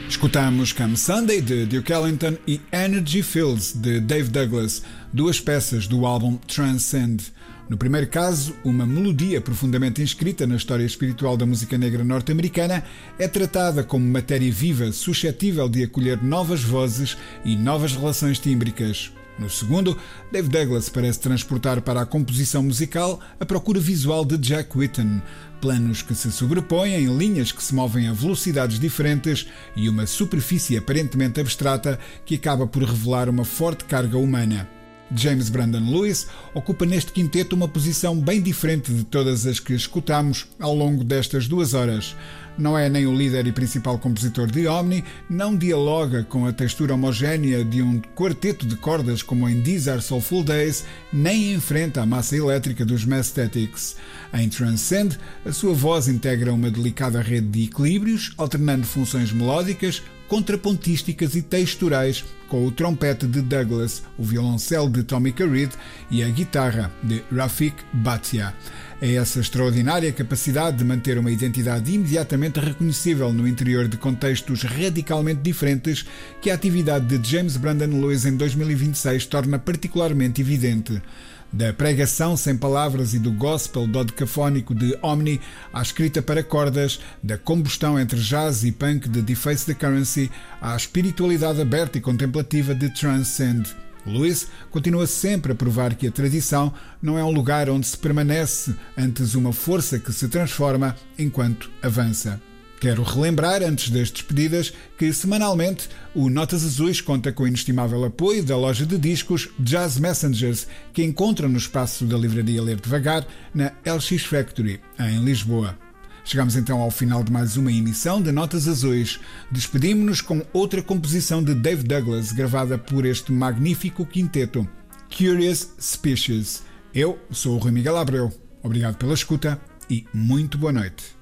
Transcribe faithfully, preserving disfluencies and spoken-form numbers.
Escutamos Come Sunday, de Duke Ellington, e Energy Fields, de Dave Douglas, duas peças do álbum Transcend. No primeiro caso, uma melodia profundamente inscrita na história espiritual da música negra norte-americana é tratada como matéria viva, suscetível de acolher novas vozes e novas relações tímbricas. No segundo, Dave Douglas parece transportar para a composição musical a procura visual de Jack Whitten, planos que se sobrepõem em linhas que se movem a velocidades diferentes e uma superfície aparentemente abstrata que acaba por revelar uma forte carga humana. James Brandon Lewis ocupa neste quinteto uma posição bem diferente de todas as que escutamos ao longo destas duas horas. Não é nem o líder e principal compositor de Omni, não dialoga com a textura homogénea de um quarteto de cordas como em These Are Soulful Days, nem enfrenta a massa elétrica dos Mathstatics. Em Transcend, a sua voz integra uma delicada rede de equilíbrios, alternando funções melódicas, contrapontísticas e texturais com o trompete de Douglas, o violoncelo de Tomica Reed e a guitarra de Rafik Bhatia. É essa extraordinária capacidade de manter uma identidade imediatamente reconhecível no interior de contextos radicalmente diferentes que a atividade de James Brandon Lewis em dois mil e vinte e seis torna particularmente evidente. Da pregação sem palavras e do gospel dodecafónico de Omni à escrita para cordas, da combustão entre jazz e punk de Deface the Currency à espiritualidade aberta e contemplativa de Transcend. Lewis continua sempre a provar que a tradição não é um lugar onde se permanece antes uma força que se transforma enquanto avança. Quero relembrar, antes das despedidas, que semanalmente o Notas Azuis conta com o inestimável apoio da loja de discos Jazz Messengers, que encontra no espaço da livraria Ler Devagar, na L X Factory, em Lisboa. Chegamos então ao final de mais uma emissão de Notas Azuis. Despedimos-nos com outra composição de Dave Douglas, gravada por este magnífico quinteto, Curious Species. Eu sou o Rui Miguel Abreu. Obrigado pela escuta e muito boa noite.